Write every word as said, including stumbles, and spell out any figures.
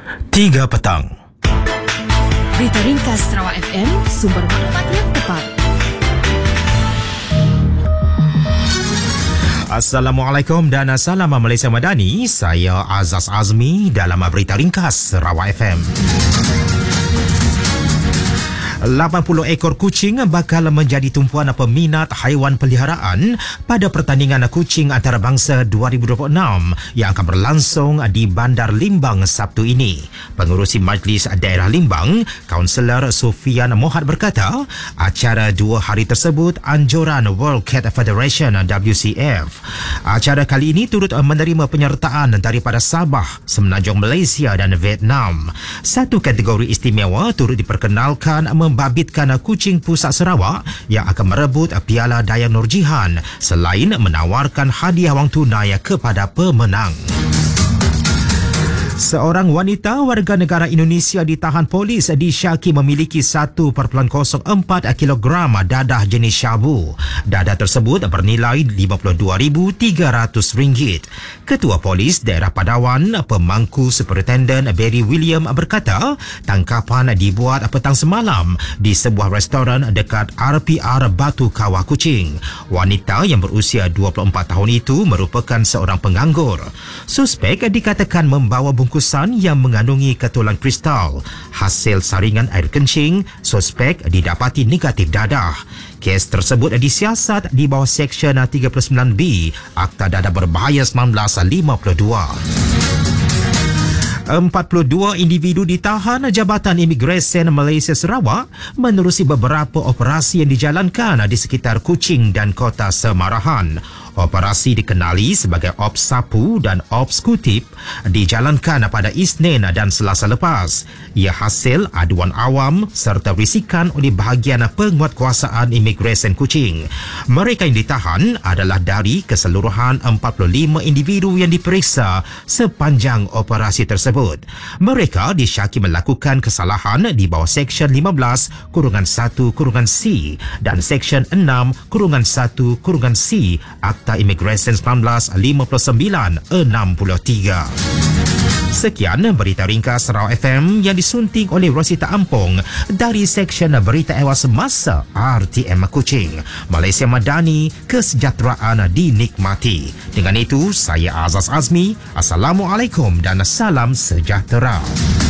tiga petang. Berita ringkas Sarawak F M, sumber maklumat yang tepat. Assalamualaikum dan salam Malaysia Madani. Saya Azaz Azmi dalam Berita Ringkas Sarawak F M. lapan puluh ekor kucing bakal menjadi tumpuan peminat haiwan peliharaan pada pertandingan kucing antarabangsa dua ribu dua puluh enam yang akan berlangsung di Bandar Limbang Sabtu ini. Pengerusi Majlis Daerah Limbang, Kaunselor Sufian Mohad berkata, acara dua hari tersebut anjuran World Cat Federation W C F. Acara kali ini turut menerima penyertaan daripada Sabah, Semenanjung Malaysia dan Vietnam. Satu kategori istimewa turut diperkenalkan membabitkan kucing Pusat Sarawak yang akan merebut Piala Dayang Nurjihan selain menawarkan hadiah wang tunai kepada pemenang. Seorang wanita warga negara Indonesia ditahan polis disyaki memiliki satu perpuluhan kosong empat kilogram dadah jenis syabu. Dadah tersebut bernilai lima puluh dua ribu tiga ratus ringgit. Ketua Polis Daerah Padawan, Pemangku Superintenden Barry William berkata, tangkapan dibuat petang semalam di sebuah restoran dekat R P R Batu Kawah Kuching. Wanita yang berusia dua puluh empat tahun itu merupakan seorang penganggur. Suspek dikatakan membawa bungkusan yang mengandungi ketulan kristal. Hasil saringan air kencing, suspek didapati negatif dadah. Kes tersebut disiasat di bawah Seksyen tiga puluh sembilan B Akta Dadah Berbahaya seribu sembilan ratus lima puluh dua. empat puluh dua individu ditahan Jabatan Imigresen Malaysia Sarawak menerusi beberapa operasi yang dijalankan di sekitar Kuching dan Kota Semarahan. Operasi dikenali sebagai Ops Sapu dan Ops Kutip dijalankan pada Isnin dan Selasa lepas. Ia hasil aduan awam serta risikan oleh bahagian penguatkuasaan imigresen Kuching. Mereka yang ditahan adalah dari keseluruhan empat puluh lima individu yang diperiksa sepanjang operasi tersebut. Mereka disyaki melakukan kesalahan di bawah Seksyen lima belas kurungan satu kurungan C dan Seksyen enam kurungan satu kurungan C Akta Imigresen seribu sembilan ratus lima puluh sembilan enam puluh tiga. Sekian Berita Ringkas Sarawak F M yang disunting oleh Rosita Ampong dari Seksyen Berita Ewas Semasa R T M Kuching. Malaysia Madani, kesejahteraan dinikmati. Dengan itu, saya Azaz Azmi. Assalamualaikum dan salam sejahtera.